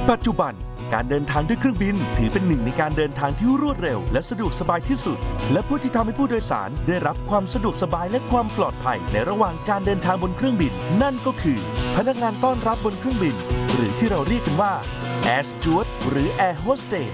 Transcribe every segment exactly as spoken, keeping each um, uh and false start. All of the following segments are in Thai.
ปัจจุบันการเดินทางด้วยเครื่องบินถือเป็นหนึ่งในการเดินทางที่รวดเร็วและสะดวกสบายที่สุดและผู้ที่ทำให้ผู้โดยสารได้รับความสะดวกสบายและความปลอดภัยในระหว่างการเดินทางบนเครื่องบินนั่นก็คือพนักงานต้อนรับบนเครื่องบินหรือที่เราเรียกกันว่า Air Steward หรือ Air Hostess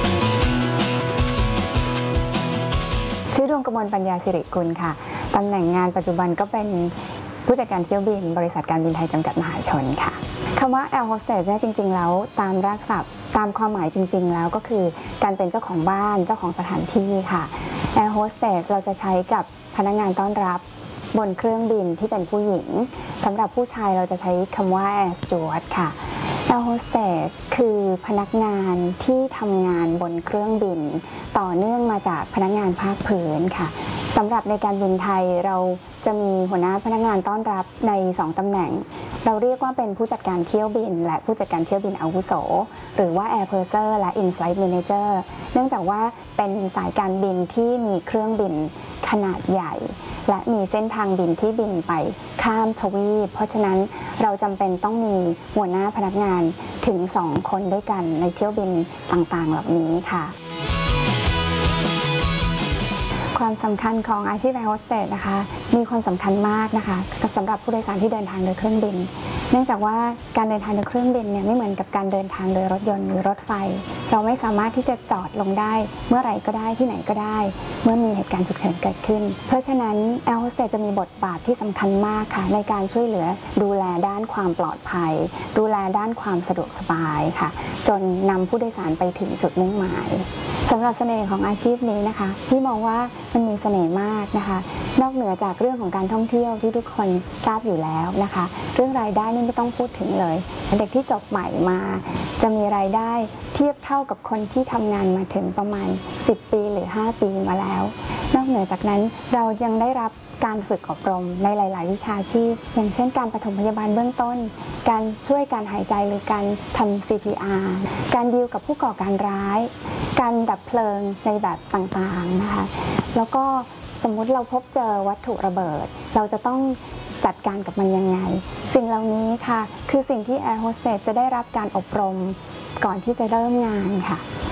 ชื่อดวงกมลปัญญาสิริกุลค่ะตำแหน่งงานปัจจุบันก็เป็นผู้จัดการเที่ยวบินบริษัทการบินไทยจำกัดมหาชนค่ะคำว่า Air Hostess เนี่ยจริงๆแล้วตามรากศัพท์ตามความหมายจริงๆแล้วก็คือการเป็นเจ้าของบ้านเจ้าของสถานที่ค่ะ Air Hostess เราจะใช้กับพนักงานต้อนรับบนเครื่องบินที่เป็นผู้หญิงสำหรับผู้ชายเราจะใช้คำว่า Air Steward ค่ะ Air Hostess คือพนักงานที่ทำงานบนเครื่องบินต่อเนื่องมาจากพนักงานภาคพื้นค่ะสำหรับในการบินไทยเราจะมีหัวหน้าพนักงานต้อนรับในสองตำแหน่งเราเรียกว่าเป็นผู้จัดการเที่ยวบินและผู้จัดการเที่ยวบินอาวุโสหรือว่า Air Purser และ In-Flight Manager เนื่องจากว่าเป็นสายการบินที่มีเครื่องบินขนาดใหญ่และมีเส้นทางบินที่บินไปข้ามทวีปเพราะฉะนั้นเราจำเป็นต้องมีหัวหน้าพนักงานถึงสองคนด้วยกันในเที่ยวบินต่างๆเหล่านี้ค่ะความสำคัญของอาชีพ Air Hostess นะคะมีความสำคัญมากนะคะสำหรับผู้โดยสารที่เดินทางโดยเครื่องบินเนื่องจากว่าการเดินทางโดยเครื่องบินเนี่ยไม่เหมือนกับการเดินทางโดยรถยนต์หรือรถไฟเราไม่สามารถที่จะจอดลงได้เมื่อไหร่ก็ได้ที่ไหนก็ได้เมื่อมีเหตุการณ์ฉุกเฉินเกิดขึ้นเพราะฉะนั้น Air Hostess จะมีบทบาทที่สำคัญมากค่ะในการช่วยเหลือดูแลด้านความปลอดภัยดูแลด้านความสะดวกสบายค่ะจนนำผู้โดยสารไปถึงจุดมุ่งหมายสำหรับเสน่ห์ของอาชีพนี้นะคะที่มองว่ามันมีเสน่ห์มากนะคะนอกเหนือจากเรื่องของการท่องเที่ยวที่ทุกคนทราบอยู่แล้วนะคะเรื่องรายได้นี่ไม่ต้องพูดถึงเลยเด็กที่จบใหม่มาจะมีรายได้เทียบเท่ากับคนที่ทำงานมาถึงประมาณสิบปีหรือห้าปีมาแล้วนอกเหนือจากนั้นเรายังได้รับการฝึกอบรมในหลายๆวิชาชีพอย่างเช่นการปฐมพยาบาลเบื้องต้นการช่วยการหายใจหรือการทำ ซี พี อาร์ การดีลกับผู้ก่อการร้ายการดับเพลิงในแบบต่างๆนะคะแล้วก็สมมุติเราพบเจอวัตถุระเบิดเราจะต้องจัดการกับมันยังไงสิ่งเหล่านี้ค่ะคือสิ่งที่ Air Hostess จะได้รับการอบรมก่อนที่จะเริ่มงานค่ะ